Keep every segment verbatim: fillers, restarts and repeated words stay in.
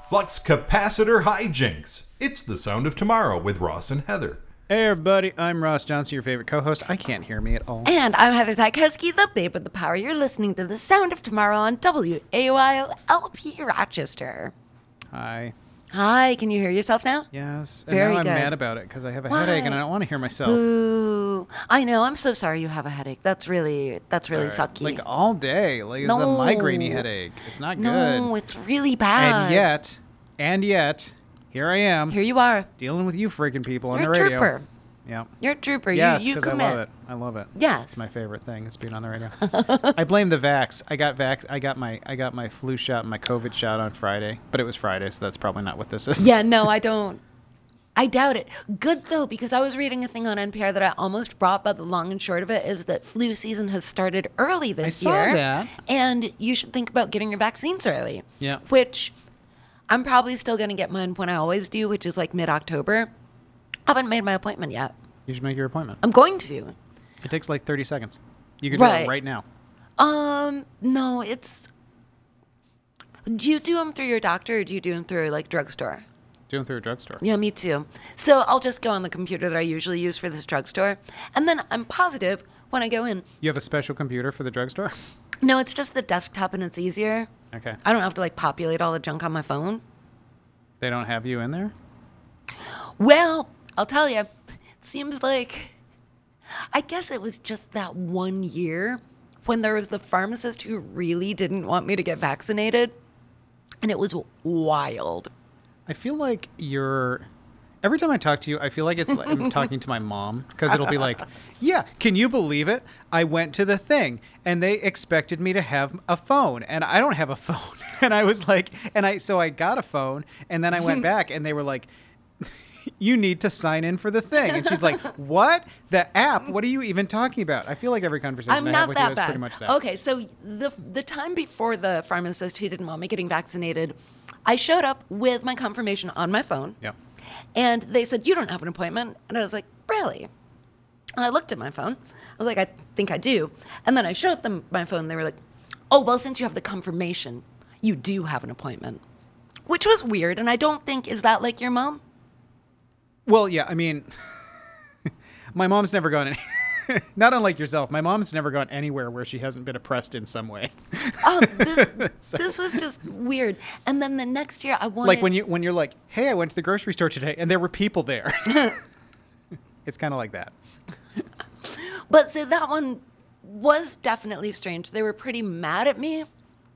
Flux capacitor hijinks. It's the sound of tomorrow with Ross and Heather. Hey everybody, I'm Ross Johnson, your favorite co-host. I can't hear me at all. And I'm Heather Zykowski, the babe with the power. You're listening to The Sound of Tomorrow on W A Y O L P Rochester. Hi. Hi, can you hear yourself now? Yes. And Very now I'm good. mad about it because I have a Why? headache and I don't want to hear myself. Boo. I know, I'm so sorry you have a headache. That's really, that's really All right. sucky. Like all day. Like it's No. a migraine headache. It's not no, good. it's really bad. And yet, and yet, here I am Here you are. dealing with you freaking people on You're the a radio. trooper. Yeah. You're a trooper. Yes, you you because I commit. love it. I love it. Yes. It's my favorite thing is being on the radio. I blame the vax. I got vax. I got my I got my flu shot and my COVID shot on Friday, but it was Friday, so that's probably not what this is. Yeah, no, I don't. I doubt it. Good, though, because I was reading a thing on N P R that I almost brought, but the long and short of it is that flu season has started early this I saw year. that. And you should think about getting your vaccines early. Yeah. Which I'm probably still going to get mine when I always do, which is like mid-October. I haven't made my appointment yet. You should make your appointment. I'm going to. It takes like thirty seconds. You can do Right. it right now. Um, no, it's... Do you do them through your doctor or do you do them through, like, drugstore? Do it through a drugstore. Yeah, me too. So I'll just go on the computer that I usually use for this drugstore. And then I'm positive when I go in, You have a special computer for the drugstore? no, it's just the desktop and it's easier. Okay. I don't have to like populate all the junk on my phone. They don't have you in there? Well, I'll tell you, it seems like, I guess it was just that one year when there was the pharmacist who really didn't want me to get vaccinated. And it was wild. I feel like you're... Every time I talk to you, I feel like it's like I'm talking to my mom because it'll be like, yeah, can you believe it? I went to the thing and they expected me to have a phone and I don't have a phone. And I was like, and I, so I got a phone and then I went back and they were like, you need to sign in for the thing. And she's like, what? The app? What are you even talking about? I feel like every conversation I'm I not have with you that is bad. pretty much that. Okay, so the the time before the pharmacist who didn't want me getting vaccinated, I showed up with my confirmation on my phone. Yeah. And they said, you don't have an appointment. And I was like, really? And I looked at my phone. I was like, I think I do. And then I showed them my phone. And they were like, oh, well, since you have the confirmation, you do have an appointment. Which was weird. And I don't think, is that like your mom? Well, yeah, I mean, my mom's never gone, any- not unlike yourself, my mom's never gone anywhere where she hasn't been oppressed in some way. Oh, this, So- this was just weird. And then the next year I wanted... Like when you when you're like, hey, I went to the grocery store today and there were people there. It's kind of like that. But so that one was definitely strange. They were pretty mad at me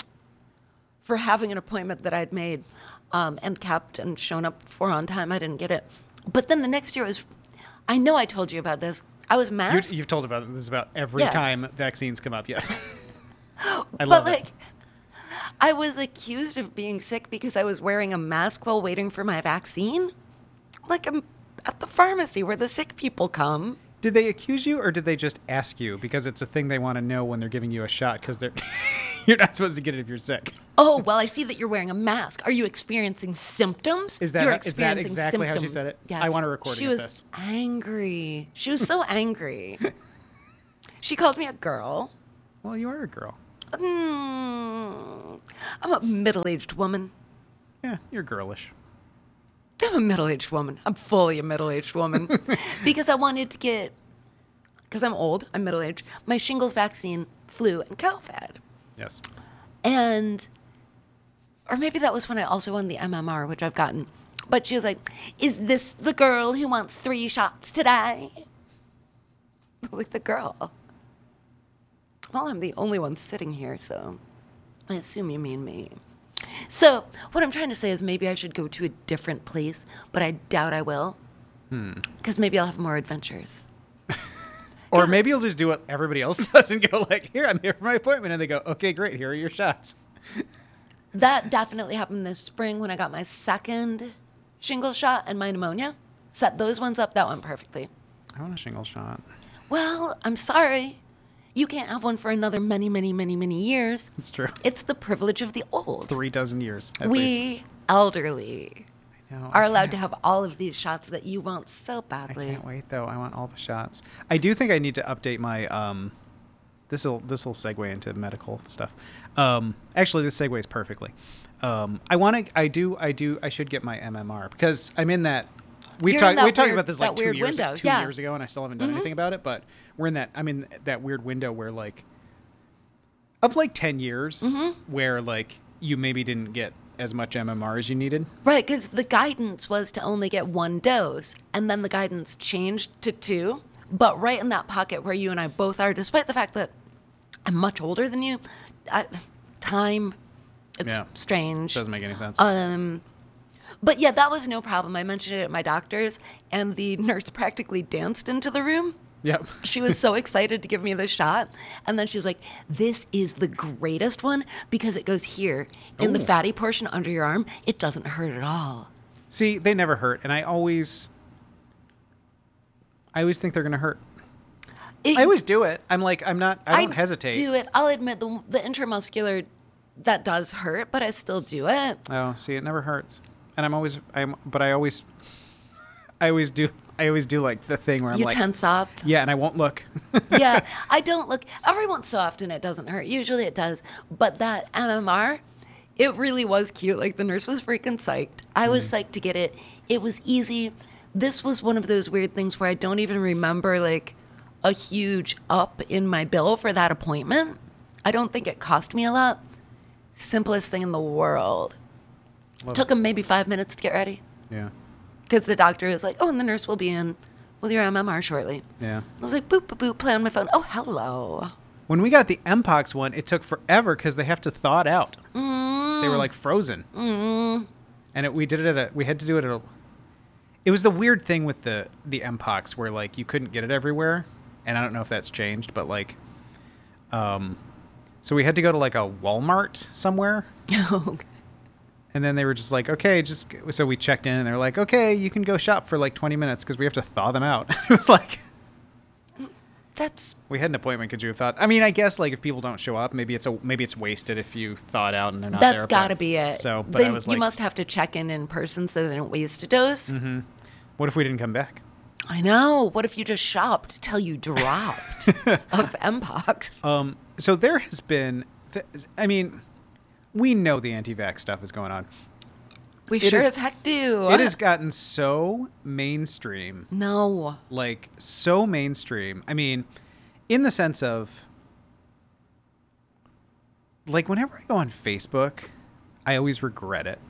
for having an appointment that I'd made um, and kept and shown up for on time. I didn't get it. But then the next year was, I know I told you about this. I was You're, masked. you've told about this about every Yeah. time vaccines come up, yes. I but love like, it. I was accused of being sick because I was wearing a mask while waiting for my vaccine. Like I'm at the pharmacy where the sick people come. Did they accuse you or did they just ask you? Because it's a thing they want to know when they're giving you a shot because they're you're not supposed to get it if you're sick. Oh, well, I see that you're wearing a mask. Are you experiencing symptoms? Is that you're how- is that experiencing exactly how she symptoms. said it? Yes. I want a recording She of was this. angry. She was so angry. She called me a girl. Well, you are a girl. Mm, I'm a middle-aged woman. Yeah, you're girlish. I'm a middle-aged woman. I'm fully a middle-aged woman. Because I wanted to get, because I'm old, I'm middle-aged, my shingles vaccine, flu, and COVID. Yes. And, or maybe that was when I also won the M M R, which I've gotten. But she was like, is this the girl who wants three shots today? Like the girl. Well, I'm the only one sitting here, so I assume you mean me. So what I'm trying to say is maybe I should go to a different place, but I doubt I will. Because maybe I'll have more adventures. Or maybe you'll just do what everybody else does and go like, here, I'm here for my appointment. And they go, okay, great. Here are your shots. That definitely happened this spring when I got my second shingle shot and my pneumonia. Set those ones up. That went perfectly. I want a shingle shot. Well, I'm sorry. You can't have one for another many, many, many, many years. It's true. It's the privilege of the old. Three dozen years, at we least. elderly No, are I allowed can't- to have all of these shots that you want so I badly. can't wait, though. I want all the shots. I do think I need to update my um, this will this will segue into medical stuff. Um, actually, this segues perfectly. Um, I want to. I do. I do. I should get my M M R because I'm in that. We You're talked. in that We talked weird- about this like that two weird years window, two yeah. years ago, and I still haven't done anything about it. But we're in that. I'm in that weird window where like of like ten years, Mm-hmm. where like you maybe didn't get as much M M R as you needed. Right, because the guidance was to only get one dose, and then the guidance changed to two. But right in that pocket where you and I both are, despite the fact that I'm much older than you, I, time, it's Yeah. strange. Doesn't make any sense. Um, but yeah, that was no problem. I mentioned it at my doctor's, and the nurse practically danced into the room. Yep. She was so excited to give me the shot. And then she was like, this is the greatest one because it goes here in the Ooh. fatty portion under your arm. It doesn't hurt at all. See, they never hurt, and I always, I always think they're gonna hurt. It- I always do it. I'm like, I'm not. I don't hesitate. do it. I'll admit the, the intramuscular, that does hurt, but I still do it. Oh, see, it never hurts, and I'm always, I'm, but I always, I always do, I always do like the thing where I'm You like, tense up. yeah, and I won't look. Yeah, I don't look. Every once so often it doesn't hurt. Usually it does. But that M M R, it really was cute. Like the nurse was freaking psyched. I was Mm-hmm. psyched to get it. It was easy. This was one of those weird things where I don't even remember like a huge up in my bill for that appointment. I don't think it cost me a lot. Simplest thing in the world. Love Took him maybe five minutes to get ready Yeah, because the doctor was like, oh, and the nurse will be in with your M M R shortly. yeah. I was like, boop, boop, boop, play on my phone. Oh, hello. When we got the Mpox one, it took forever because they have to thaw it out. Mm. They were like frozen, mm. and it, we did it at a. We had to do it at a. It was the weird thing with the the Mpox where like you couldn't get it everywhere, and I don't know if that's changed, but like, um, so we had to go to like a Walmart somewhere. And then they were just like, okay, just so we checked in, and they're like, okay, you can go shop for like twenty minutes because we have to thaw them out. It was like That's we had an appointment. Could you have thought? I mean, I guess like if people don't show up, maybe it's a maybe it's wasted if you thaw it out and they're not there. that's but- got to be it. So, but Then I was you like, must have to check in in person so they don't waste a dose. Mm-hmm. what if we didn't come back? I know. What if you just shopped till you dropped of Mpox? Um, so there has been, th- I mean, we know the anti-vax stuff is going on. We it sure is- as heck do. It has gotten so mainstream, No. like so mainstream. I mean, in the sense of, like, whenever I go on Facebook, I always regret it,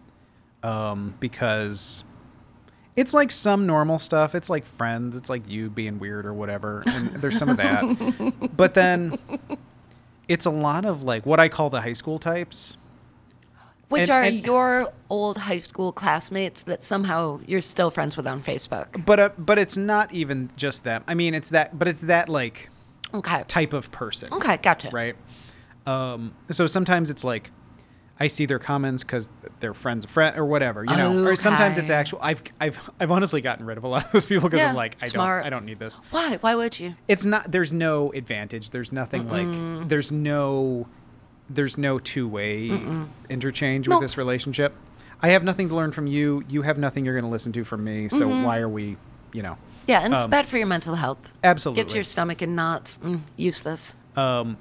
um, because it's like some normal stuff. It's like Friends. It's like you being weird or whatever, and there's some of that. But then it's a lot of like what I call the high school types. Which And- are and- your old high school classmates that somehow you're still friends with on Facebook. But uh, but it's not even just that. I mean, it's that. But it's that like Okay. type of person. Okay, gotcha. Right. Um, so sometimes it's like I see their comments because they're friends of friend or whatever, you know. Or sometimes it's Okay. actual. I've I've I've honestly gotten rid of a lot of those people because Yeah, I'm like I smart. don't I don't need this. Why? Why would you? It's not. There's no advantage. There's nothing like. There's no. There's no two-way interchange No. with this relationship. I have nothing to learn from you. You have nothing you're going to listen to from me. So why are we, you know? Yeah, and it's Um, bad for your mental health. Absolutely. Gets your stomach in knots. Mm, useless. Um,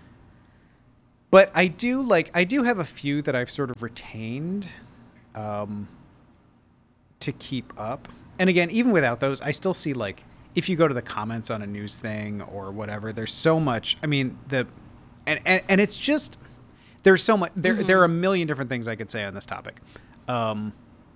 but I do like I do have a few that I've sort of retained, um, to keep up. And again, even without those, I still see like if you go to the comments on a news thing or whatever, there's so much. I mean the, and and, and it's just there's so much. There there are a million different things I could say on this topic. Um,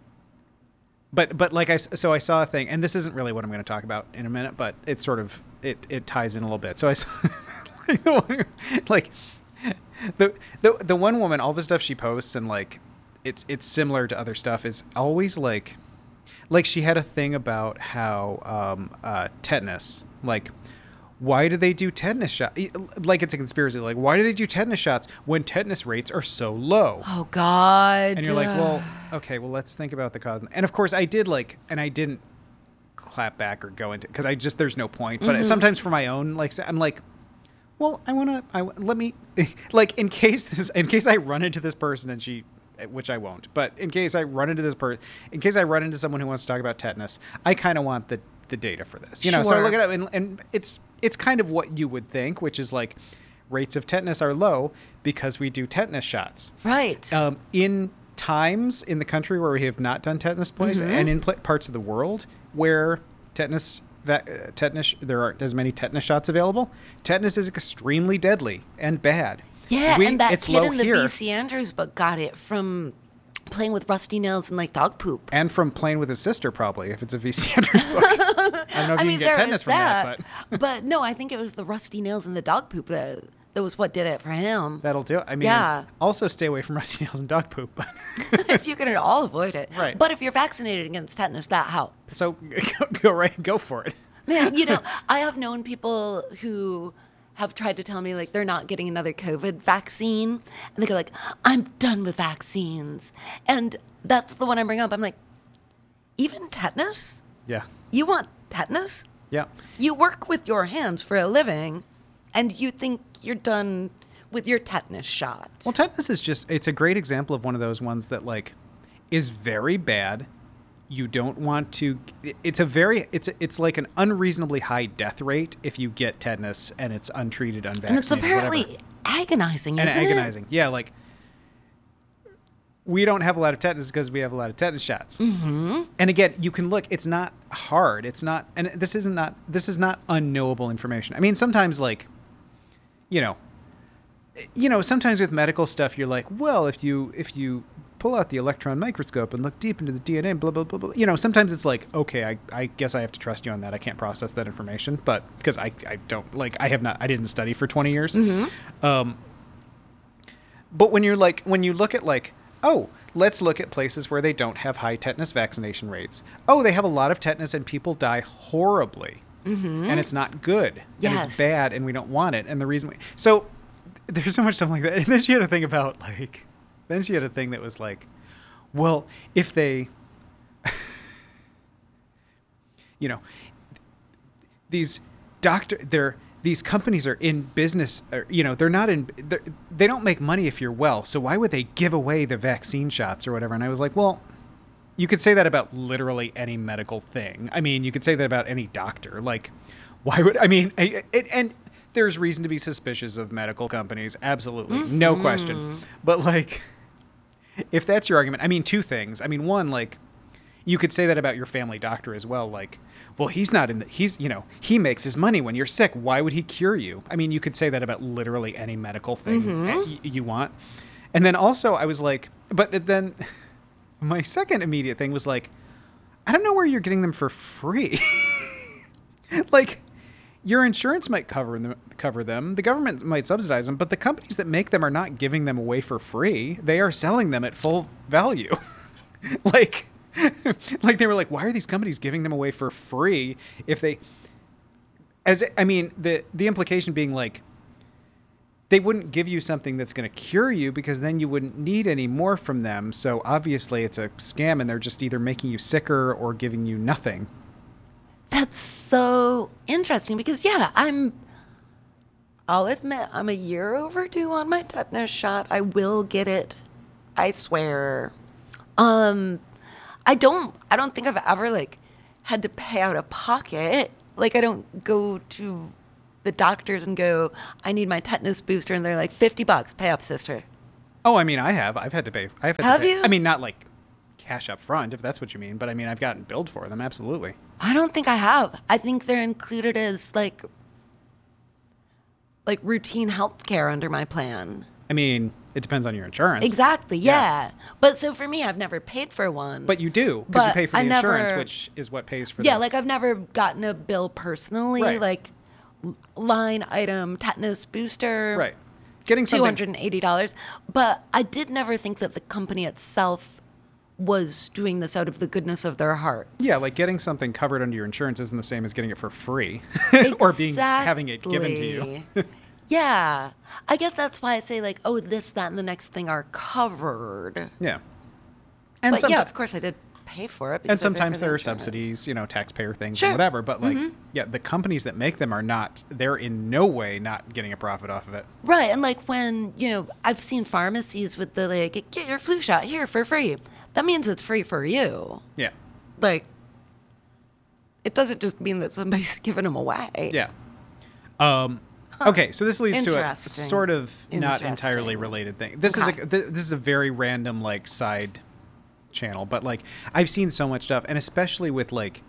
But but like I s- so I saw a thing, and this isn't really what I'm going to talk about in a minute, but it sort of it, it ties in a little bit. So I saw, like, the one- like the the the one woman, all the stuff she posts, and like it's it's similar to other stuff, is always like like she had a thing about how um uh tetanus, like why do they do tetanus shots? Like it's a conspiracy. Like why do they do tetanus shots when tetanus rates are so low? Oh God. And you're like, well, okay, well, let's think about the cause. And of course, I did like, and I didn't clap back or go into because I just there's no point. But sometimes for my own, like, I'm like, well, I want to. I let me like in case this in case I run into this person and she, which I won't, but in case I run into this person, in case I run into someone who wants to talk about tetanus, I kind of want the the data for this, you know. So I Sure. look it up, and, and it's it's kind of what you would think, which is like rates of tetanus are low because we do tetanus shots. Right. Um, in times in the country where we have not done tetanus plays, Mm-hmm. and in pl- parts of the world where tetanus va- uh, tetanus there aren't as many tetanus shots available, tetanus is extremely deadly and bad. Yeah, We- and that it's kid low in the here. V C Andrews book got it from playing with rusty nails and like dog poop. And from playing with his sister, probably, if it's a V C Andrews book. I don't know if I you mean, can get there tetanus is from that, but but no, I think it was the rusty nails and the dog poop that that was what did it for him. that'll do it. I mean, Yeah. also stay away from rusty nails and dog poop. But If you can at all avoid it, Right. But if you're vaccinated against tetanus, that helps. so go, go right, go for it. Man, you know, I have known people who have tried to tell me like they're not getting another COVID vaccine, and they go like, "I'm done with vaccines," and that's the one I bring up. I'm like, even tetanus? Yeah, You want tetanus? yeah. You work with your hands for a living, and you think you're done with your tetanus shot. Well, tetanus is just, it's a great example of one of those ones that, like, is very bad. You don't want to, it's a very, it's it's like an unreasonably high death rate if you get tetanus and it's untreated, unvaccinated, and it's apparently whatever. agonizing, And isn't agonizing. Yeah, like, we don't have a lot of tetanus because we have a lot of tetanus shots. Mm-hmm. And again, you can look, it's not hard. It's not, and this isn't not, this is not unknowable information. I mean, sometimes, like, you know, you know, sometimes with medical stuff, you're like, well, if you, if you pull out the electron microscope and look deep into the D N A, blah, blah, blah, blah. You know, sometimes it's like, okay, I, I guess I have to trust you on that. I can't process that information, but because I, I don't, like, I have not, I didn't study for twenty years. Mm-hmm. Um, but when you're like, when you look at like, oh, let's look at places where they don't have high tetanus vaccination rates. Oh, they have a lot of tetanus and people die horribly. Mm-hmm. And it's not good. Yes. And it's bad and we don't want it. And the reason we, so there's so much stuff like that. And then she had a thing about like, then she had a thing that was like, well, if they, you know, these doctor, they're, these companies are in business, or, you know, they're not in, they're, they don't make money if you're well. So why would they give away the vaccine shots or whatever? And I was like, well, you could say that about literally any medical thing. I mean, you could say that about any doctor. Like, why would, I mean, I- it, and there's reason to be suspicious of medical companies. Absolutely. No question. But like, if that's your argument, I mean, two things. I mean, one, like, you could say that about your family doctor as well. Like, well, he's not in the, he's, you know, he makes his money when you're sick. Why would he cure you? I mean, you could say that about literally any medical thing y- you want. And then also I was like, but then my second immediate thing was like, I don't know where you're getting them for free. Like, your insurance might cover them, cover them. The government might subsidize them, but the companies that make them are not giving them away for free. They are selling them at full value. Like, like they were like, why are these companies giving them away for free if they, as I mean, the the implication being like, they wouldn't give you something that's going to cure you because then you wouldn't need any more from them. So obviously it's a scam and they're just either making you sicker or giving you nothing. That's so interesting because, yeah, I'm, I'll admit, I'm a year overdue on my tetanus shot. I will get it. I swear. Um, I don't, I don't think I've ever, like, had to pay out of pocket. Like, I don't go to the doctors and go, I need my tetanus booster. And they're like, fifty bucks, pay up, sister. Oh, I mean, I have. I've had to pay. I've had Have to pay. you? I mean, not like cash up front, if that's what you mean. But I mean, I've gotten billed for them. Absolutely. I don't think I have. I think they're included as, like, like routine health care under my plan. I mean, it depends on your insurance. Exactly, yeah. Yeah. But so for me, I've never paid for one. But you do, because you But pay for I the insurance, never- which is what pays for yeah, the... like I've never gotten a bill personally, Right. like l- line item tetanus booster, Right. Getting two something... hundred eighty dollars. But I did never think that the company itself was doing this out of the goodness of their hearts. Yeah, like getting something covered under your insurance isn't the same as getting it for free. Or being having it given to you. Exactly. Yeah. I guess that's why I say, like, oh, this, that, and the next thing are covered. Yeah. And But yeah, someti- of course I did pay for it. And because I paid sometimes for the there are insurance. subsidies, you know, taxpayer things Sure. and whatever. But like, Mhm. yeah, the companies that make them are not, they're in no way not getting a profit off of it. Right. And like when, you know, I've seen pharmacies with the like, get your flu shot here for free. That means it's free for you. Yeah. Like, it doesn't just mean that somebody's giving them away. Yeah. Um, okay, so this leads to a Interesting. sort of not entirely Interesting. related thing. This Okay. is a th- this is a very random like side channel, but like I've seen so much stuff, and especially with like,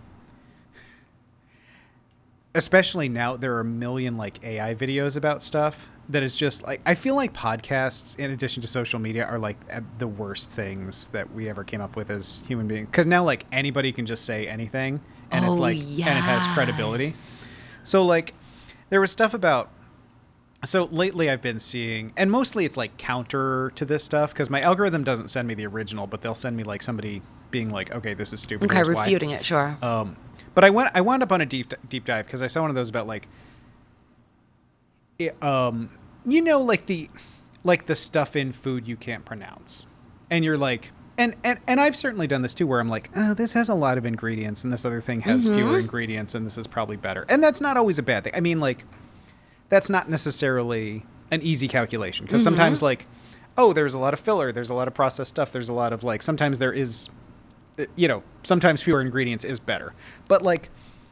especially now there are a million like A I videos about stuff that is just like I feel like podcasts, in addition to social media, are like at the worst things that we ever came up with as human beings. Because now like anybody can just say anything, and it's Oh, like and it has credibility. yes. So like there was stuff about so lately I've been seeing, and mostly it's like counter to this stuff because my algorithm doesn't send me the original, but they'll send me like somebody being like, okay, this is stupid. Okay, here's why. refuting it, sure. Um, but I went I wound up on a deep deep dive because I saw one of those about like, it, um, you know, like the like the stuff in food you can't pronounce, and you're like. And, and and I've certainly done this too, where I'm like, oh, this has a lot of ingredients, and this other thing has Mm-hmm. fewer ingredients, and this is probably better. And that's not always a bad thing. I mean, like, that's not necessarily an easy calculation, because Mm-hmm. sometimes, like, oh, there's a lot of filler, there's a lot of processed stuff, there's a lot of, like, sometimes there is, uh, you know, sometimes fewer ingredients is better. But, like,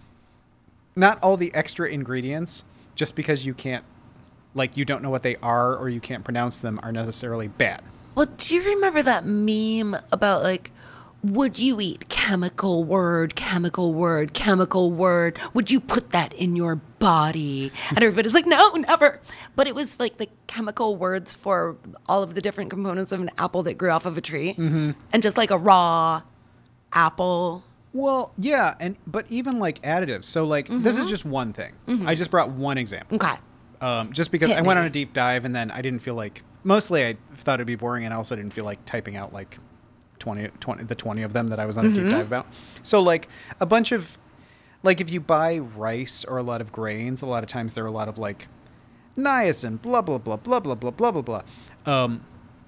not all the extra ingredients, just because you can't, like, you don't know what they are or you can't pronounce them, are necessarily bad. Well, do you remember that meme about like, would you eat chemical word, chemical word, chemical word? Would you put that in your body? And everybody's like, no, never. But it was like the chemical words for all of the different components of an apple that grew off of a tree. Mm-hmm. And just like a raw apple. Well, yeah, and but even like additives. So like this is just one thing. I just brought one example. Okay. Um, just because Hit I went me. on a deep dive and then I didn't feel like mostly I thought it'd be boring and I also didn't feel like typing out like twenty, twenty the twenty of them that I was on a deep dive about. So like a bunch of like if you buy rice or a lot of grains, a lot of times there are a lot of like niacin, blah blah blah blah blah blah blah blah blah. Um,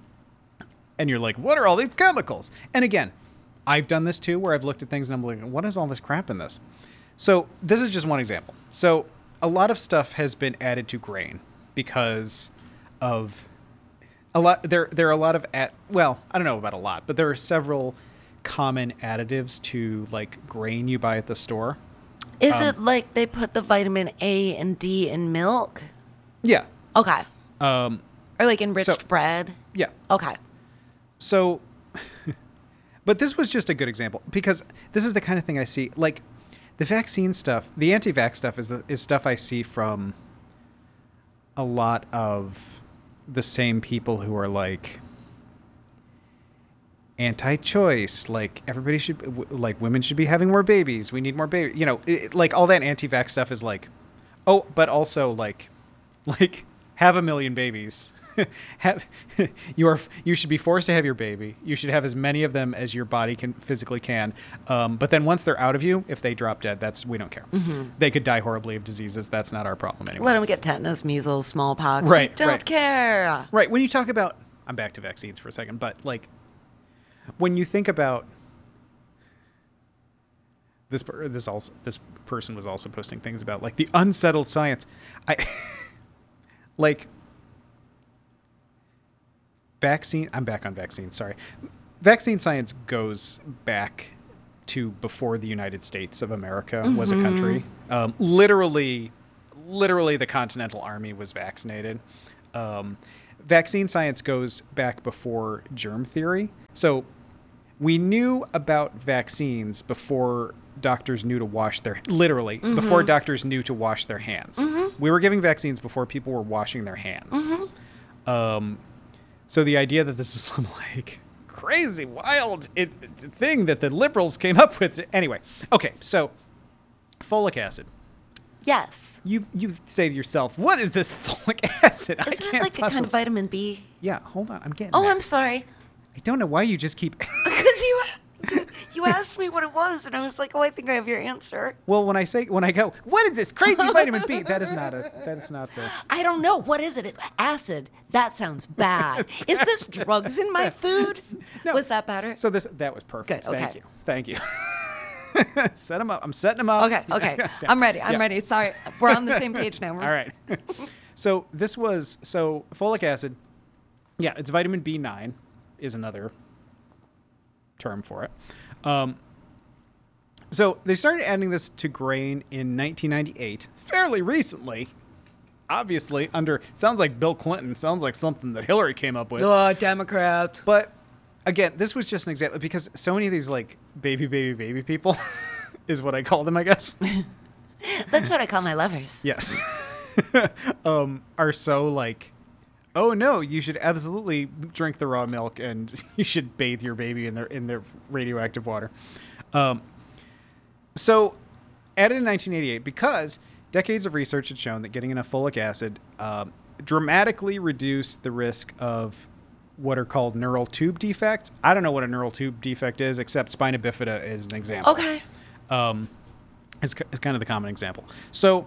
and you're like, what are all these chemicals? And again, I've done this too, where I've looked at things and I'm like, what is all this crap in this? So this is just one example. So a lot of stuff has been added to grain because of a lot. There, there are a lot of at. Well, I don't know about a lot, but there are several common additives to like grain you buy at the store. Is Um, it like they put the vitamin A and D in milk? Yeah. Okay. Um, Or like enriched So- bread? yeah. Okay. So, but this was just a good example because this is the kind of thing I see. Like the vaccine stuff, the anti-vax stuff is the, is stuff I see from a lot of the same people who are like anti-choice. Like everybody should, w- like women should be having more babies. We need more babies. You know, it, like all that anti-vax stuff is like, oh, but also like, like have a million babies. have you are you should be forced to have your baby. You should have as many of them as your body can physically can. Um, but then once they're out of you, if they drop dead, that's we don't care. They could die horribly of diseases. That's not our problem anymore. Let them get tetanus, measles, smallpox. Right, We don't right. care. Right. When you talk about, I'm back to vaccines for a second, but like when you think about this, per- this also this person was also posting things about like the unsettled science. I like. Vaccine. I'm back on vaccine. Sorry. Vaccine science goes back to before the United States of America was a country. Um, literally, literally, the Continental Army was vaccinated. Um, vaccine science goes back before germ theory. So we knew about vaccines before doctors knew to wash their literally before doctors knew to wash their hands. We were giving vaccines before people were washing their hands. Um, So the idea that this is some like crazy, wild it, it- thing that the liberals came up with. Anyway, okay, so folic acid. Yes. You you say to yourself, what is this folic acid? I Isn't it can't like a kind possibly. of vitamin B? Yeah, hold on, I'm getting. Oh, there. I'm sorry. I don't know why you just keep. Because you you asked me what it was, and I was like, oh, I think I have your answer. Well, when I say when I go, what is this crazy vitamin B? That is not a. That is not the. I don't know. What is it? It- Acid. That sounds bad. Is this drugs in my food? No. Was that better? So this that was perfect. Good, Thank okay. you. Thank you. Set them up. I'm setting them up. Okay, okay. I'm ready. I'm Yeah. ready. Sorry. We're on the same page now. We're- All right. So this was so folic acid. Yeah, it's vitamin B nine is another term for it. Um, so they started adding this to grain in nineteen ninety-eight, fairly recently. obviously under sounds like Bill Clinton, sounds like something that Hillary came up with. Oh, Democrat. But again, this was just an example because so many of these like baby, baby, baby people is what I call them, I guess. That's what I call my lovers. Yes. um, are so like, oh no, you should absolutely drink the raw milk and you should bathe your baby in their in their radioactive water. Um, so added in nineteen eighty-eight because decades of research had shown that getting enough folic acid um, dramatically reduced the risk of what are called neural tube defects. I don't know what a neural tube defect is, except spina bifida is an example. Okay. Um, is, is kind of the common example. So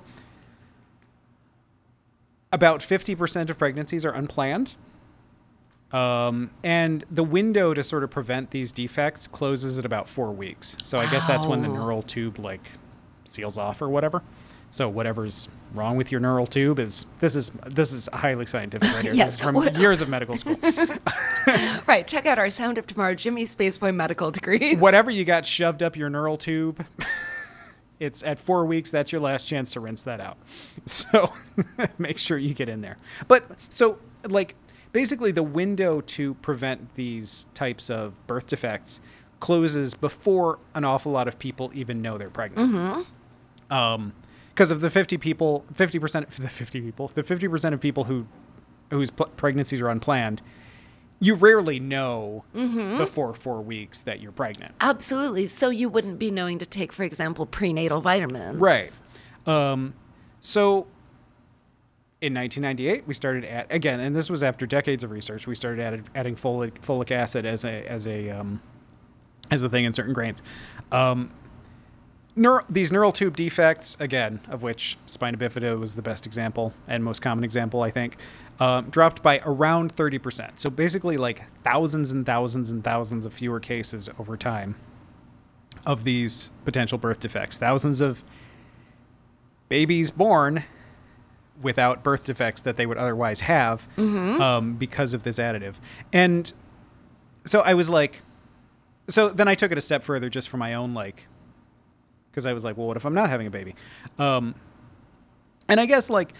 about fifty percent of pregnancies are unplanned. Um, and the window to sort of prevent these defects closes at about four weeks. So I guess that's when the Wow. neural tube like seals off or whatever. So whatever's wrong with your neural tube is this is this is highly scientific right here. Yes. This is from years of medical school. Right. Check out our Sound of Tomorrow Jimmy Spaceboy medical degrees. Whatever you got shoved up your neural tube, it's at four weeks. That's your last chance to rinse that out. So make sure you get in there. But so like basically the window to prevent these types of birth defects closes before an awful lot of people even know they're pregnant. Mm-hmm. Um, because of the fifty people, fifty percent of the fifty people, the fifty percent of people who whose pl- pregnancies are unplanned, you rarely know Mm-hmm. before four weeks that you're pregnant. Absolutely. So you wouldn't be knowing to take, for example, prenatal vitamins. Right. Um, so in nineteen ninety-eight, we started at again, and this was after decades of research. We started added, adding folic folic acid as a as a um, as a thing in certain grains. Um, neuro, these neural tube defects, again, of which spina bifida was the best example and most common example, I think, um, dropped by around thirty percent. So basically, like thousands and thousands and thousands of fewer cases over time of these potential birth defects. Thousands of babies born without birth defects that they would otherwise have Mm-hmm. um, because of this additive. And so I was like, so then I took it a step further just for my own, like, because I was like, well, what if I'm not having a baby? Um, and I guess like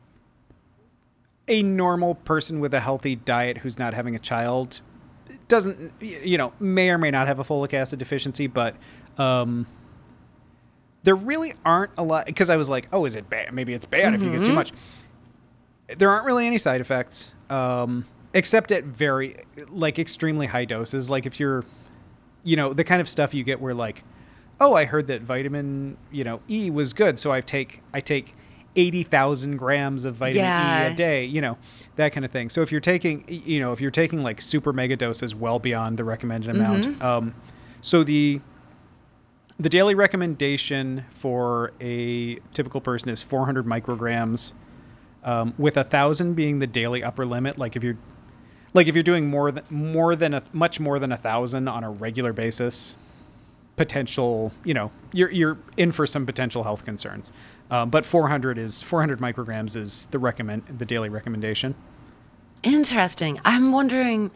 a normal person with a healthy diet who's not having a child doesn't, you know, may or may not have a folic acid deficiency, but um, there really aren't a lot, because I was like, oh, is it bad? Maybe it's bad if you get too much. There aren't really any side effects, um, except at very, like, extremely high doses. Like, if you're, you know, the kind of stuff you get where, like, oh, I heard that vitamin, you know, E was good, so I take, I take eighty thousand grams of vitamin Yeah. E a day, you know, that kind of thing. So if you're taking, you know, if you're taking, like, super mega doses well beyond the recommended amount, um, so the... The daily recommendation for a typical person is four hundred micrograms, um, with a thousand being the daily upper limit. Like if you're, like if you're doing more than more than a much more than a thousand on a regular basis, potential, you know, you're you're in for some potential health concerns. Um, but four hundred is four hundred micrograms is the recommend the daily recommendation. Interesting. I'm wondering,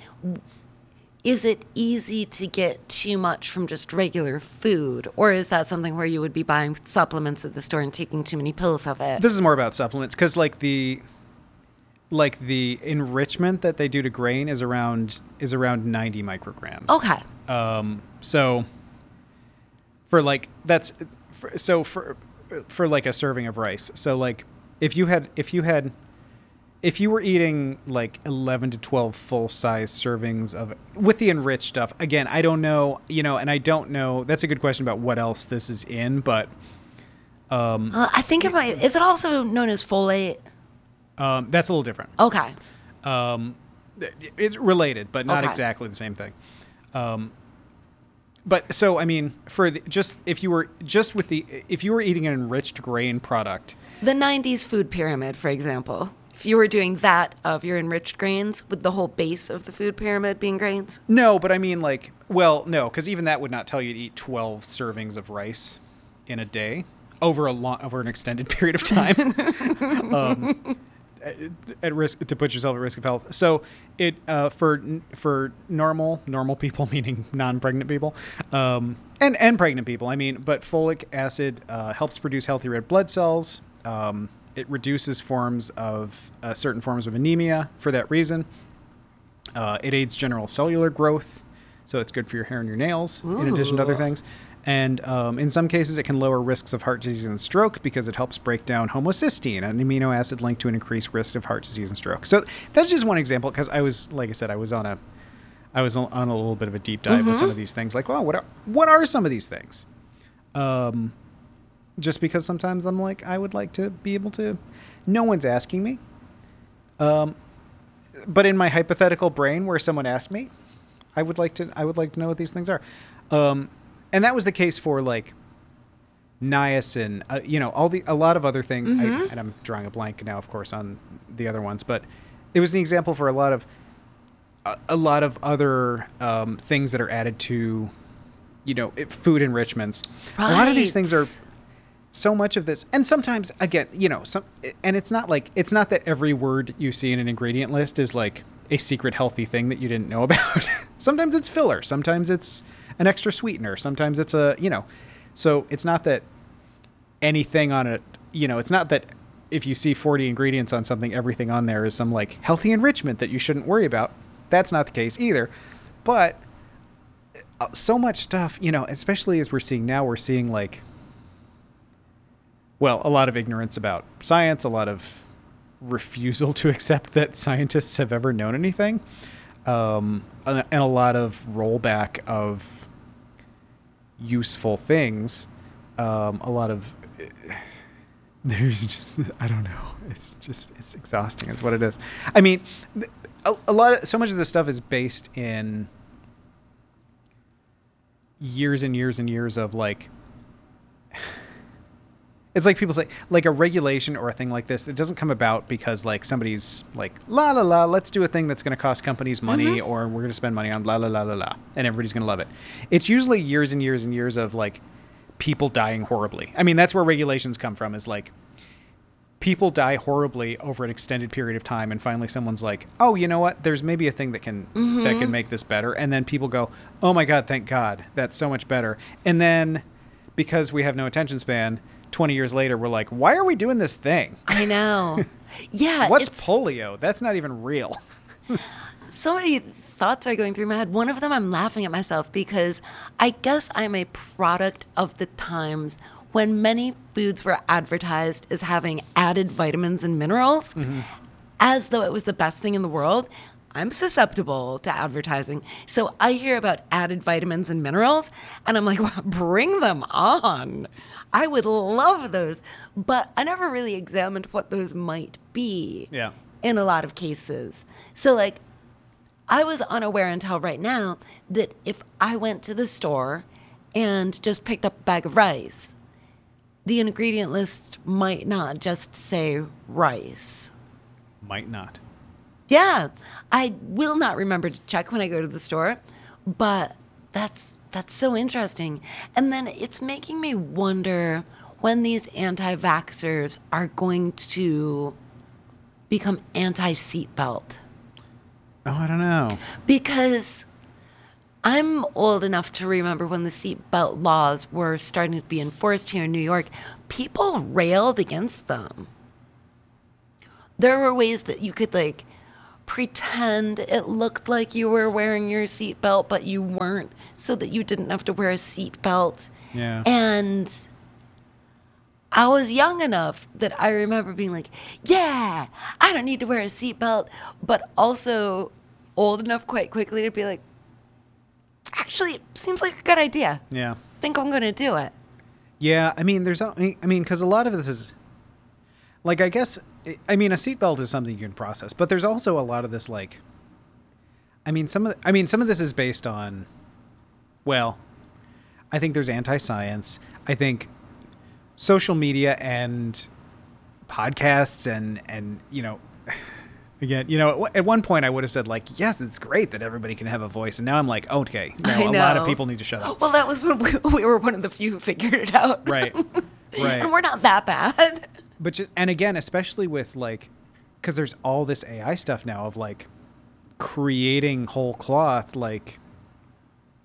is it easy to get too much from just regular food? Or is that something where you would be buying supplements at the store and taking too many pills of it? This is more about supplements because like the like the enrichment that they do to grain is around is around ninety micrograms. Okay. Um, so for like that's for, so for for like a serving of rice. So like if you had if you had if you were eating like eleven to twelve full size servings of with the enriched stuff, again, I don't know, you know, and I don't know. That's a good question about what else this is in, but um, Uh, I think it might. Is it also known as folate? um, that's a little different. Okay. Um, it's related, but not Okay. exactly the same thing. Um, but so, I mean, for the, just if you were just with the if you were eating an enriched grain product, The nineties food pyramid, for example. If you were doing that of your enriched grains, with the whole base of the food pyramid being grains? no, but I mean, like, well, no, because even that would not tell you to eat twelve servings of rice in a day over a long over an extended period of time. um, at, at risk to put yourself at risk of health. So it uh, for for normal normal people, meaning non-pregnant people, um, and and pregnant people. I mean, but folic acid uh, helps produce healthy red blood cells. Um, it reduces forms of uh, certain forms of anemia for that reason. Uh, it aids general cellular growth, so it's good for your hair and your nails, in addition to other Ooh. things. And um, in some cases, it can lower risks of heart disease and stroke because it helps break down homocysteine, an amino acid linked to an increased risk of heart disease and stroke. So that's just one example, because I was, like I said, I was on a, I was on a little bit of a deep dive with some of these things. Like, well, what are what are some of these things? Um, just because sometimes I'm like, I would like to be able to. No one's asking me. Um, but in my hypothetical brain, where someone asked me, I would like to. I would like to know what these things are. Um, And that was the case for like niacin, uh, you know, all the a lot of other things. I, and I'm drawing a blank now, of course, on the other ones. But it was an example for a lot of a, a lot of other um, things that are added to, you know, it, food enrichments. A lot of these things are so much of this, and sometimes again, you know, some, and it's not like it's not that every word you see in an ingredient list is like a secret healthy thing that you didn't know about. Sometimes it's filler. Sometimes it's an extra sweetener. Sometimes it's a, you know, so it's not that anything on it, you know, it's not that if you see forty ingredients on something, everything on there is some like healthy enrichment that you shouldn't worry about. That's not the case either. But so much stuff, you know, especially as we're seeing now, we're seeing like, well, a lot of ignorance about science, a lot of refusal to accept that scientists have ever known anything. Um, and a lot of rollback of useful things. Um, a lot of there's just I don't know. It's just it's exhausting. Is what it is. I mean, a, a lot of so much of this stuff is based in years and years and years of like. It's like people say, like a regulation or a thing like this, it doesn't come about because like somebody's like, la la la, let's do a thing that's going to cost companies money mm-hmm. or we're going to spend money on blah, la la la la, and everybody's going to love it. It's usually years and years and years of like people dying horribly. I mean, that's where regulations come from, is like people die horribly over an extended period of time. And finally someone's like, oh, you know what? There's maybe a thing that can, mm-hmm. that can make this better. And then people go, oh my God, thank God. That's so much better. And then because we have no attention span, twenty years later, we're like, why are we doing this thing? I know. Yeah. What's it's... polio? That's not even real. So many thoughts are going through my head. One of them, I'm laughing at myself because I guess I'm a product of the times when many foods were advertised as having added vitamins and minerals, mm-hmm. as though it was the best thing in the world. I'm susceptible to advertising. So I hear about added vitamins and minerals, and I'm like, well, bring them on. I would love those. But I never really examined what those might be yeah. in a lot of cases. So, like, I was unaware until right now that if I went to the store and just picked up a bag of rice, the ingredient list might not just say rice. Might not. Yeah, I will not remember to check when I go to the store, but that's that's so interesting. And then it's making me wonder when these anti-vaxxers are going to become anti-seatbelt. Oh, I don't know. Because I'm old enough to remember when the seatbelt laws were starting to be enforced here in New York. People railed against them. There were ways that you could, like, pretend it looked like you were wearing your seatbelt, but you weren't, so that you didn't have to wear a seatbelt. Yeah. And I was young enough that I remember being like, yeah, I don't need to wear a seatbelt, but also old enough quite quickly to be like, actually, it seems like a good idea. Yeah. I think I'm going to do it. Yeah, I mean, there's, I mean, because a lot of this is, like, I guess, I mean, a seatbelt is something you can process, but there's also a lot of this, like, I mean, some of, the, I mean, some of this is based on, well, I think there's anti-science. I think social media and podcasts and, and, you know, again, you know, at one point I would have said, like, yes, it's great that everybody can have a voice. And now I'm like, okay, no, a lot of people need to shut up. Well, that was when we, we were one of the few who figured it out. Right. Right. And we're not that bad. But just, and again, especially with like, because there's all this A I stuff now of like creating whole cloth, like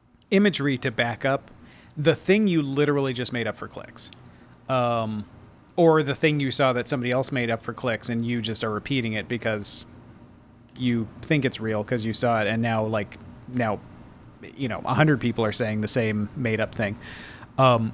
imagery to back up the thing you literally just made up for clicks. Um, or the thing you saw that somebody else made up for clicks and you just are repeating it because you think it's real because you saw it, and now like now you know a hundred people are saying the same made up thing. Um,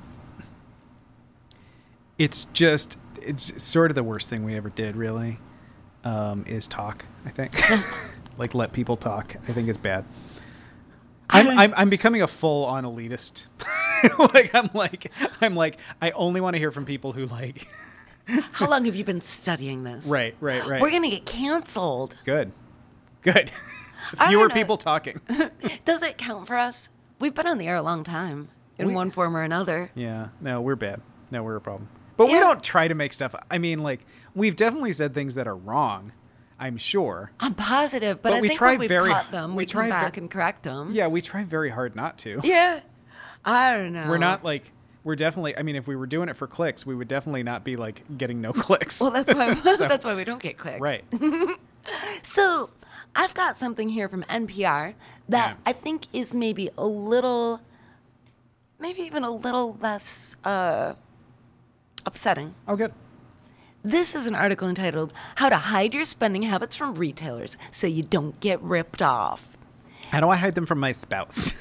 it's just it's sort of the worst thing we ever did, really, um, is talk. I think like let people talk. I think is bad. I'm, I'm I'm becoming a full on elitist. like I'm like I'm like I only want to hear from people who like. How long have you been studying this? Right, right, right. We're gonna get canceled. Good, good. I Fewer don't know. people talking. Does it count for us? We've been on the air a long time in We- one form or another. Yeah, no, we're bad. No, we're a problem. But we Yeah. don't try to make stuff. I mean, like we've definitely said things that are wrong. I'm sure. I'm positive, but, But I we think try when we've very- caught them, we we, try come ve- back and correct them. Yeah, we try very hard not to. Yeah. I don't know. We're not like we're definitely. I mean, if we were doing it for clicks, we would definitely not be like getting no clicks. Well, that's why. So- that's why we don't get clicks. right. So, I've got something here from N P R that Yeah. I think is maybe a little, maybe even a little less uh, upsetting. Oh, good. This is an article entitled "How to Hide Your Spending Habits from Retailers So You Don't Get Ripped Off." How do I hide them from my spouse?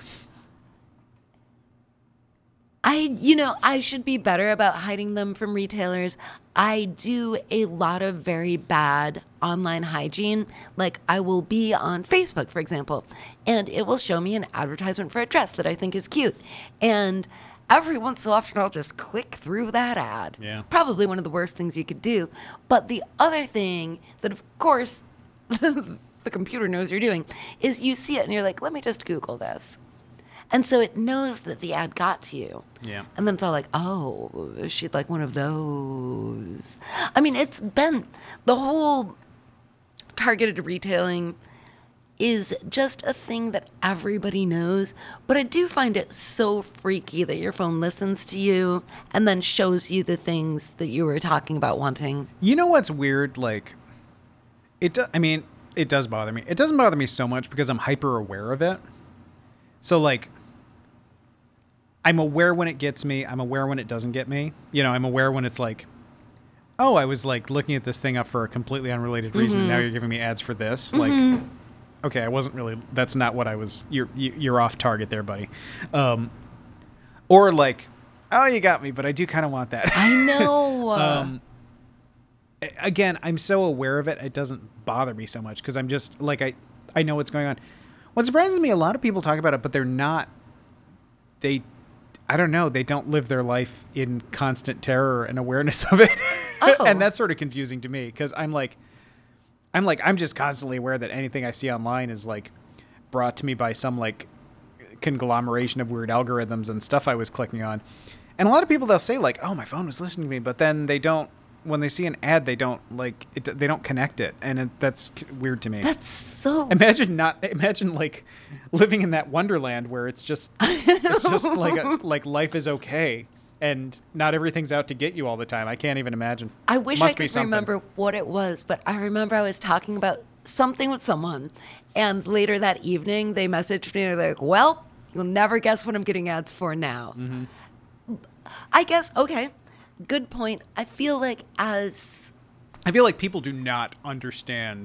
I, you know, I should be better about hiding them from retailers. I do a lot of very bad online hygiene. Like, I will be on Facebook, for example, and it will show me an advertisement for a dress that I think is cute. And every once in a while, I'll just click through that ad. Yeah. Probably one of the worst things you could do. But the other thing that, of course, the computer knows you're doing is you see it and you're like, let me just Google this. And so it knows that the ad got to you. Yeah. And then it's all like, oh, she'd like one of those. I mean, it's been the whole targeted retailing is just a thing that everybody knows. But I do find it so freaky that your phone listens to you and then shows you the things that you were talking about wanting. You know what's weird? Like, it. Do, I mean, it does bother me. It doesn't bother me so much because I'm hyper aware of it. So like, I'm aware when it gets me. I'm aware when it doesn't get me. You know, I'm aware when it's like, oh, I was like looking at this thing up for a completely unrelated reason. And now you're giving me ads for this. Like, okay, I wasn't really. That's not what I was. You're you, you're off target there, buddy. Um, or like, oh, you got me, but I do kind of want that. I know. um, a- again, I'm so aware of it, it doesn't bother me so much because I'm just like I I know what's going on. What surprises me, a lot of people talk about it, but they're not. They. I don't know. They don't live their life in constant terror and awareness of it. Oh. And that's sort of confusing to me because I'm like, I'm like, I'm just constantly aware that anything I see online is like brought to me by some like conglomeration of weird algorithms and stuff I was clicking on. And a lot of people, they'll say like, oh, my phone was listening to me, but then they don't, when they see an ad, they don't like it, they don't connect it. And it, that's weird to me. That's so. Imagine not imagine like living in that wonderland where it's just it's just like a, like life is okay and not everything's out to get you all the time. I can't even imagine. I wish Must I be could something. remember what it was, but I remember I was talking about something with someone, and later that evening they messaged me and they're like, "Well, you'll never guess what I'm getting ads for now." Mm-hmm. I guess okay, good point. I feel like as I feel like people do not understand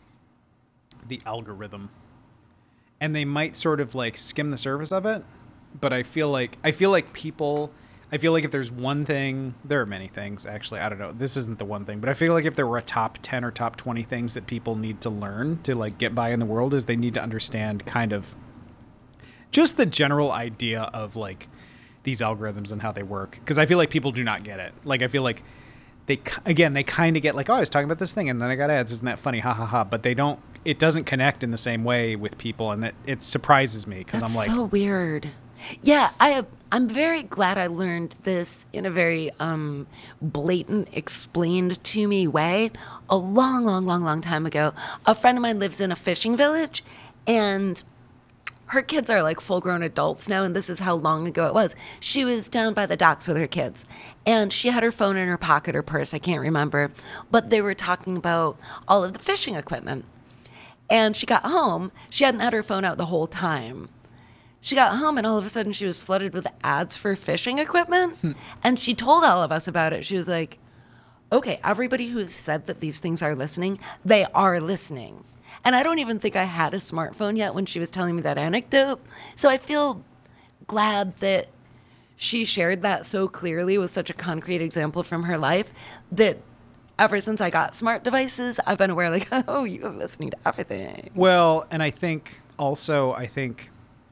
the algorithm, and they might sort of like skim the surface of it. But I feel like I feel like people. I feel like if there's one thing, there are many things actually. I don't know. This isn't the one thing, but I feel like if there were a top ten or top twenty things that people need to learn to like get by in the world, is they need to understand kind of just the general idea of like these algorithms and how they work. Because I feel like people do not get it. Like I feel like they again they kind of get like, oh, I was talking about this thing and then I got ads. Isn't that funny? Ha ha ha. But they don't. It doesn't connect in the same way with people, and it, it surprises me because I'm that's like, so weird. Yeah, I I'm very glad I learned this in a very um, blatant, explained to me way a long, long, long, long time ago. A friend of mine lives in a fishing village, and her kids are like full-grown adults now, and this is how long ago it was. She was down by the docks with her kids, and she had her phone in her pocket or purse, I can't remember, but they were talking about all of the fishing equipment. And she got home. She hadn't had her phone out the whole time. She got home and all of a sudden she was flooded with ads for fishing equipment. And she told all of us about it. She was like, okay, everybody who's said that these things are listening, they are listening. And I don't even think I had a smartphone yet when she was telling me that anecdote. So I feel glad that she shared that so clearly with such a concrete example from her life that ever since I got smart devices, I've been aware, like, oh, you're listening to everything. Well, and I think also, I think,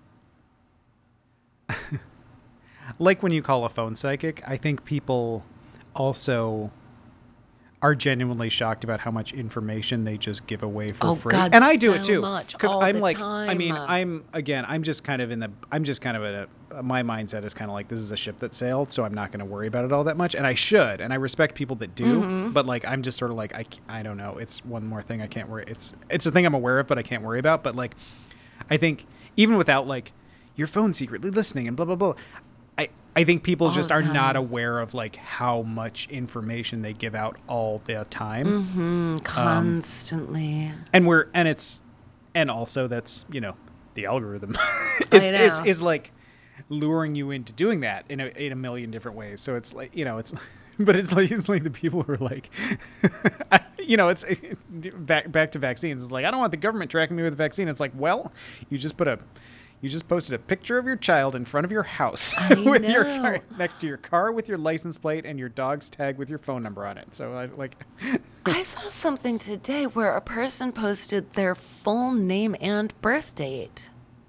like when you call a phone psychic, I think people also are genuinely shocked about how much information they just give away for Oh, free. God, And I do so it too. much, Because all I'm the like, I mean, time. I'm, again, I'm just kind of in the, I'm just kind of at a, my mindset is kind of like, this is a ship that sailed, so I'm not going to worry about it all that much. And I should. And I respect people that do. Mm-hmm. But like, I'm just sort of like, I, I don't know. It's one more thing I can't worry. It's, it's a thing I'm aware of, but I can't worry about. But like, I think even without like your phone secretly listening and blah, blah, blah. I, I think people All just the are time. not aware of like how much information they give out all the time. Mm-hmm. Constantly. And we're, and it's, and also that's, you know, the algorithm is, I is, know. is like luring you into doing that in a, in a million different ways. So it's like, you know, it's, but it's like, it's like the people who are like, you know, it's back, back to vaccines. It's like, I don't want the government tracking me with a vaccine. It's like, well, you just put a, You just posted a picture of your child in front of your house I with your know. car, next to your car with your license plate and your dog's tag with your phone number on it. So I like, I saw something today where a person posted their full name and birth date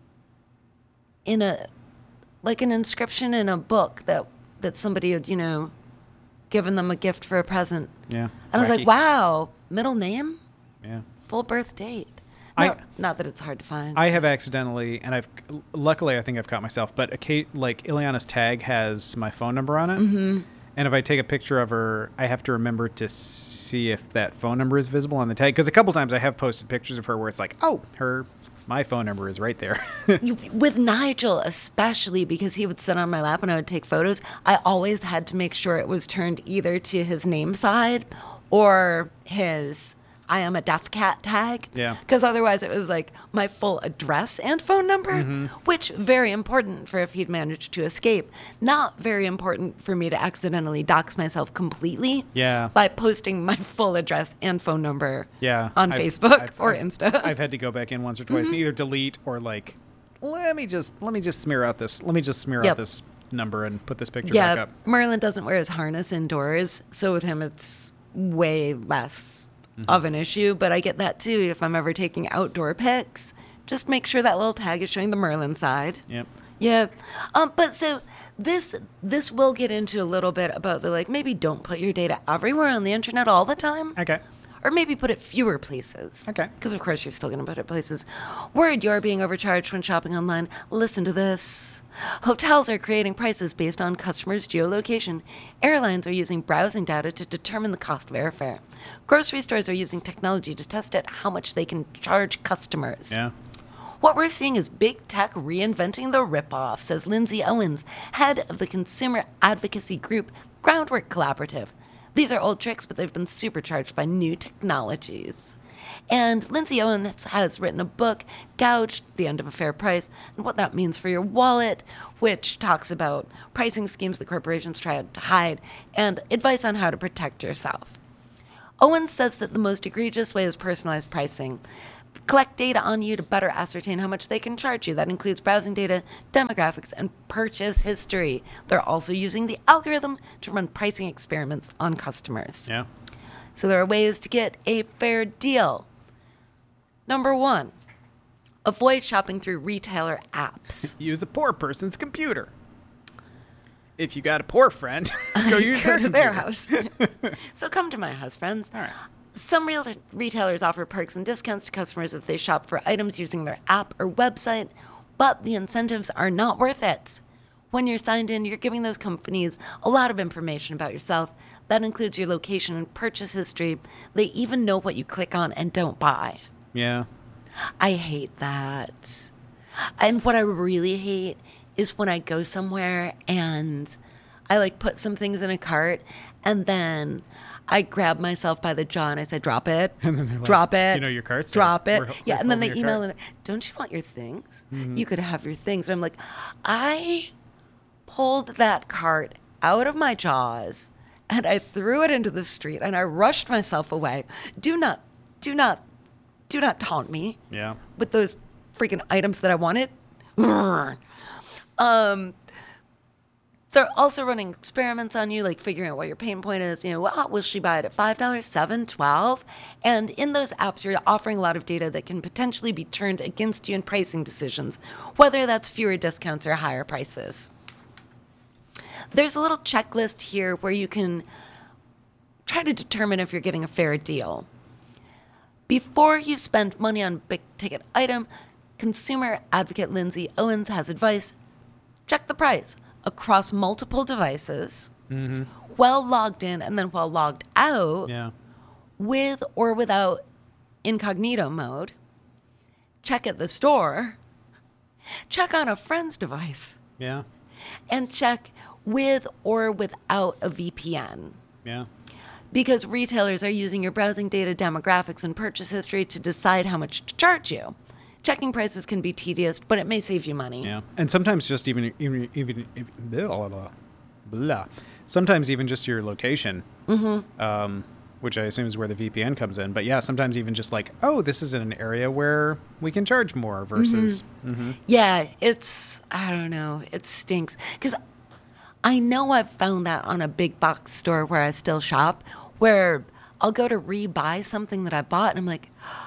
in a, like an inscription in a book that, that somebody had, you know, given them a gift for a present. yeah. And I was wacky. like, wow, middle name, Yeah. full birth date. I- Not, not that it's hard to find. I have accidentally, and I've luckily I think I've caught myself, but a, like Ileana's tag has my phone number on it, mm-hmm. and if I take a picture of her, I have to remember to see if that phone number is visible on the tag. Because a couple times I have posted pictures of her where it's like, oh, her my phone number is right there. You, with Nigel, especially because he would sit on my lap and I would take photos, I always had to make sure it was turned either to his name side or his I am a deaf cat tag. Yeah. Because otherwise it was like my full address and phone number, Mm-hmm. which very important for if he'd managed to escape. Not very important for me to accidentally dox myself completely. Yeah. By posting my full address and phone number. Yeah, On I've- Facebook I've- or I've- Insta. I've had to go back in once or twice and either delete or like, let me just let me just smear out this let me just smear Yep. out this number and put this picture back Yeah, up. Merlin doesn't wear his harness indoors, so with him it's way less Mm-hmm. of an issue. But I get that too if I'm ever taking outdoor pics. Just make sure that little tag is showing the Merlin side. Yep. Yeah, um, but so this this will get into a little bit about the like maybe don't put your data everywhere on the internet all the time. Okay. Or maybe put it fewer places. Okay. Because of course you're still going to put it places. Worried you're being overcharged when shopping online? Listen to this. Hotels are creating prices based on customers' geolocation. Airlines are using browsing data to determine the cost of airfare. Grocery stores are using technology to test out how much they can charge customers. Yeah. What we're seeing is big tech reinventing the ripoff, says Lindsay Owens, head of the consumer advocacy group Groundwork Collaborative. These are old tricks, but they've been supercharged by new technologies. And Lindsay Owens has written a book, Gouged, The End of a Fair Price, and what that means for your wallet, which talks about pricing schemes that corporations try to hide and advice on how to protect yourself. Owens says that the most egregious way is personalized pricing. Collect data on you to better ascertain how much they can charge you. That includes browsing data, demographics, and purchase history. They're also using the algorithm to run pricing experiments on customers. Yeah. So there are ways to get a fair deal. Number one, avoid shopping through retailer apps. Use a poor person's computer. If you got a poor friend, go use Go their to their computer. house. So come to my house, friends. All right. Some real retailers offer perks and discounts to customers if they shop for items using their app or website, but the incentives are not worth it. When you're signed in, you're giving those companies a lot of information about yourself. That includes your location and purchase history. They even know what you click on and don't buy. Yeah. I hate that. And what I really hate is when I go somewhere and I like put some things in a cart and then I grab myself by the jaw and I say, drop it, And then they're like, drop it, "You know, your cart's there. drop it. We're- yeah, we're and then they holding your email cart." and don't you want your things? Mm-hmm. You could have your things. And I'm like, I pulled that cart out of my jaws and I threw it into the street and I rushed myself away. Do not, do not, do not taunt me Yeah. with those freaking items that I wanted. Um, they're also running experiments on you, like figuring out what your pain point is. You know, well, will she buy it at five dollars, seven dollars, twelve dollars? And in those apps, you're offering a lot of data that can potentially be turned against you in pricing decisions, whether that's fewer discounts or higher prices. There's a little checklist here where you can try to determine if you're getting a fair deal. Before you spend money on a big ticket item, consumer advocate Lindsay Owens has advice: check the price across multiple devices, Mm-hmm. while logged in and then while logged out, Yeah. with or without incognito mode. Check at the store. Check on a friend's device. Yeah. And check with or without a V P N. Yeah. Because retailers are using your browsing data, demographics, and purchase history to decide how much to charge you. Checking prices can be tedious, but it may save you money. Yeah. And sometimes just even even even, even blah, blah, blah. Sometimes even just your location. Mm-hmm. Um, which I assume is where the V P N comes in. But yeah, sometimes even just like, oh, this is in an area where we can charge more versus. Mm-hmm. Yeah, it's, I don't know, it stinks. Because I know I've found that on a big box store where I still shop, where I'll go to re-buy something that I bought, and I'm like,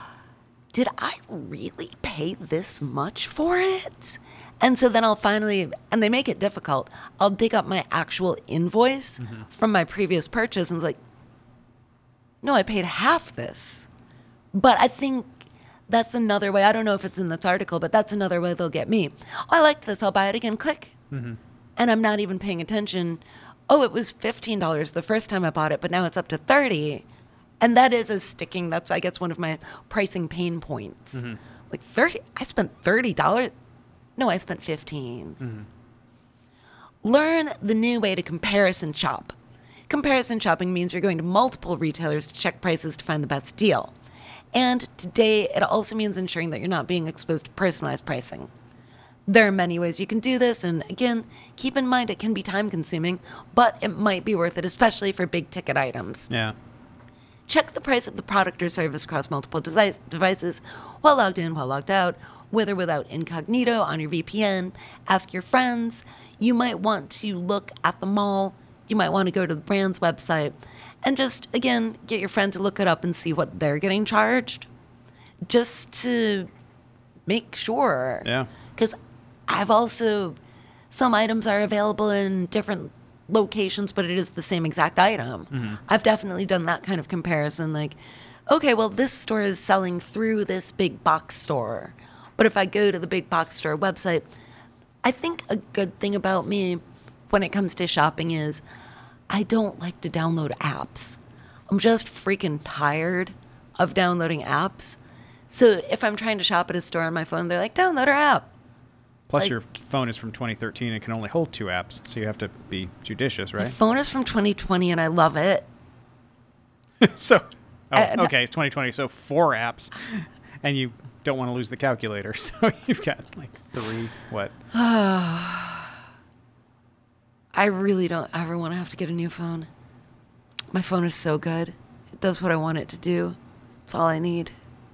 did I really pay this much for it? And so then I'll finally, and they make it difficult, I'll dig up my actual invoice mm-hmm. from my previous purchase, and it's like, no, I paid half this. But I think that's another way. I don't know if it's in this article, but that's another way they'll get me. Oh, I liked this. I'll buy it again. Click. Mm-hmm. And I'm not even paying attention. Oh, it was fifteen dollars the first time I bought it, but now it's up to thirty dollars. And that is a sticking, that's, I guess, one of my pricing pain points. Mm-hmm. Like thirty, I spent thirty dollars. No, I spent fifteen dollars. Mm-hmm. Learn the new way to comparison shop. Comparison shopping means you're going to multiple retailers to check prices to find the best deal. And today, it also means ensuring that you're not being exposed to personalized pricing. There are many ways you can do this, and again, keep in mind it can be time consuming, but it might be worth it, especially for big ticket items. Yeah. Check the price of the product or service across multiple desi- devices while logged in, while logged out, with or without incognito on your V P N. Ask your friends. You might want to look at the mall. You might want to go to the brand's website and just, again, get your friend to look it up and see what they're getting charged, just to make sure. Yeah. Because I've also, some items are available in different locations, but it is the same exact item. Mm-hmm. I've definitely done that kind of comparison. Like, okay, well, this store is selling through this big box store. But if I go to the big box store website, I think a good thing about me when it comes to shopping is I don't like to download apps. I'm just freaking tired of downloading apps. So if I'm trying to shop at a store on my phone, they're like, download our app. Plus, Like- your phone is from twenty thirteen and can only hold two apps, so you have to be judicious, right? My phone is from twenty twenty and I love it. so, oh, Uh, no- okay, it's twenty twenty, so four apps, and you don't want to lose the calculator, so you've got like three, what? I really don't ever want to have to get a new phone. My phone is so good. It does what I want it to do. It's all I need.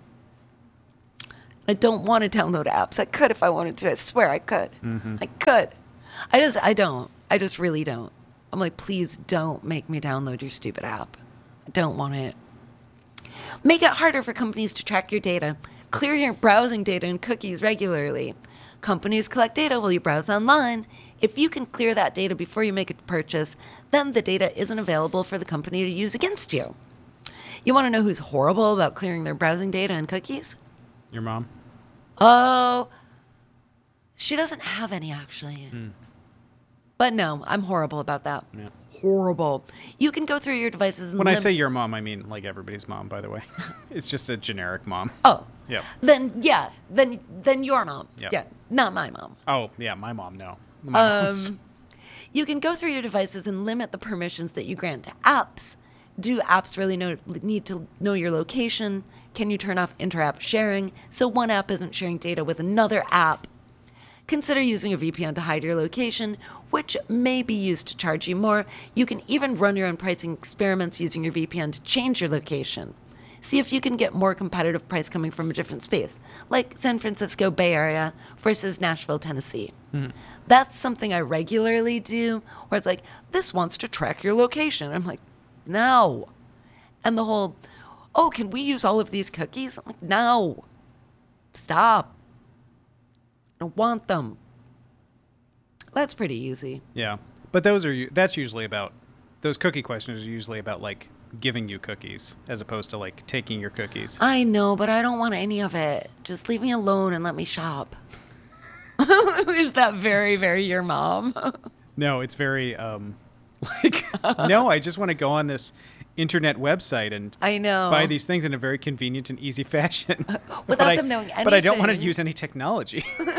I don't want to download apps. I could if I wanted to. I swear I could. Mm-hmm. I could. I just, I don't. I just really don't. I'm like, please don't make me download your stupid app. I don't want it. Make it harder for companies to track your data. Clear your browsing data and cookies regularly. Companies collect data while you browse online. If you can clear that data before you make a purchase, then the data isn't available for the company to use against you. You want to know who's horrible about clearing their browsing data and cookies? Your mom? Oh, she doesn't have any, actually. Mm. But no, I'm horrible about that. Yeah. Horrible. You can go through your devices and When I lim- say your mom, I mean like everybody's mom, by the way. It's just a generic mom. Oh. Yep. Then, yeah. Then then your mom. Yep. Yeah. Not my mom. Oh, yeah, my mom, no. My mom's- Um, you can go through your devices and limit the permissions that you grant to apps. Do apps really know, need to know your location? Can you turn off inter-app sharing so one app isn't sharing data with another app? Consider using a V P N to hide your location, which may be used to charge you more. You can even run your own pricing experiments using your V P N to change your location. See if you can get more competitive price coming from a different space, like San Francisco Bay Area versus Nashville, Tennessee. Mm-hmm. That's something I regularly do, where it's like, this wants to track your location. I'm like, no. And the whole, oh, can we use all of these cookies? I'm like, no. Stop. I don't want them. That's pretty easy. Yeah. But those are, that's usually about, those cookie questions are usually about like giving you cookies as opposed to like taking your cookies. I know, but I don't want any of it. Just leave me alone and let me shop. Is that very, very your mom? No, it's very, um, like, no, I just want to go on this internet website and I know. buy these things in a very convenient and easy fashion. Without but them I, knowing anything. But I don't want to use any technology.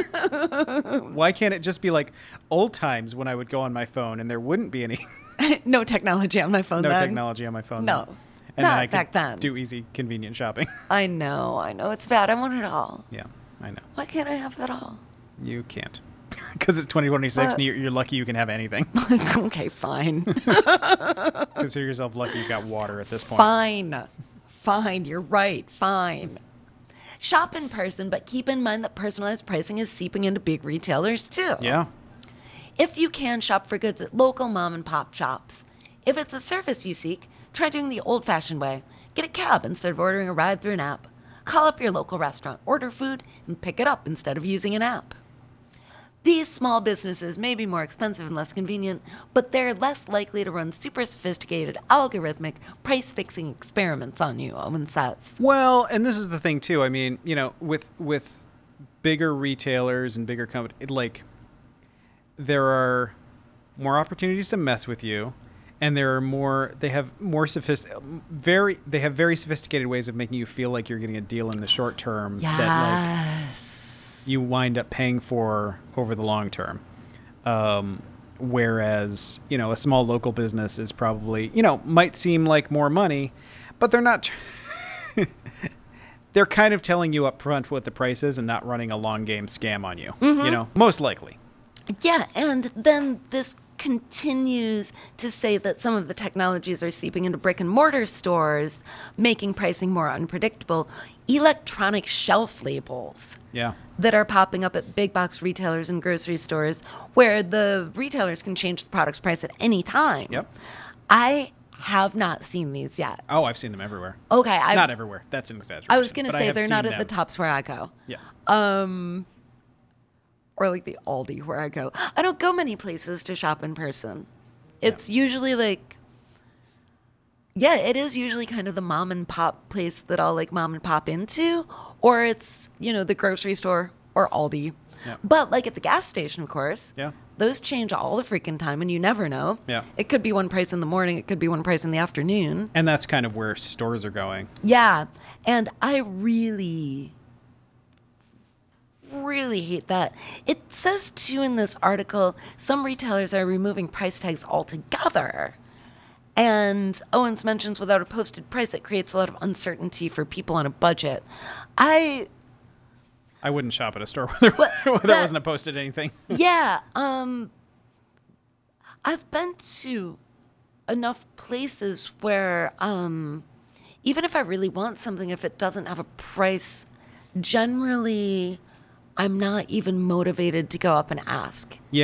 Why can't it just be like old times when I would go on my phone and there wouldn't be any... No technology on my phone no then? technology on my phone No. then. And Not then I back could then. do easy, convenient shopping. I know, I know. It's bad. I want it all. Yeah, I know. Why can't I have it all? You can't. Because it's twenty twenty-six But- and you're, you're lucky you can have anything. Okay, fine. Consider yourself lucky you got water at this point. Fine. Fine. You're right. Fine. Shop in person, but keep in mind that personalized pricing is seeping into big retailers too. Yeah. If you can, shop for goods at local mom and pop shops. If it's a service you seek, try doing the old-fashioned way. Get a cab instead of ordering a ride through an app. Call up your local restaurant, order food, and pick it up instead of using an app. These small businesses may be more expensive and less convenient, but they're less likely to run super sophisticated, algorithmic, price-fixing experiments on you, Owen says. Well, and this is the thing too. I mean, you know, with with bigger retailers and bigger companies, like there are more opportunities to mess with you, and there are more. They have more sophisticated, very. They have very sophisticated ways of making you feel like you're getting a deal in the short term. Yes. That like you wind up paying for over the long term. Um, whereas, you know, a small local business is probably, you know, might seem like more money, but they're not. They're kind of telling you up front what the price is and not running a long game scam on you, Mm-hmm. you know, most likely. Yeah, and then this continues to say that some of the technologies are seeping into brick and mortar stores, making pricing more unpredictable. Electronic shelf labels Yeah. that are popping up at big box retailers and grocery stores where the retailers can change the product's price at any time. Yep. I have not seen these yet. Oh, I've seen them everywhere. Okay. I, Not everywhere. That's an exaggeration. I was going to but I say have they're not seen at the them. tops where I go. Yeah. Um, or like the Aldi where I go. I don't go many places to shop in person. It's usually like, yeah, it is usually kind of the mom and pop place that I'll like mom and pop into, or it's, you know, the grocery store or Aldi. Yeah. But like at the gas station, of course, Yeah. those change all the freaking time and you never know. Yeah. It could be one price in the morning. It could be one price in the afternoon. And that's kind of where stores are going. Yeah. And I really, really hate that. It says, too, in this article, some retailers are removing price tags altogether. And Owens mentions without a posted price, it creates a lot of uncertainty for people on a budget. I, I wouldn't shop at a store where there, Well, where there that- wasn't a posted anything. yeah, um, I've been to enough places where, um, even if I really want something, if it doesn't have a price, generally I'm not even motivated to go up and ask. Yeah.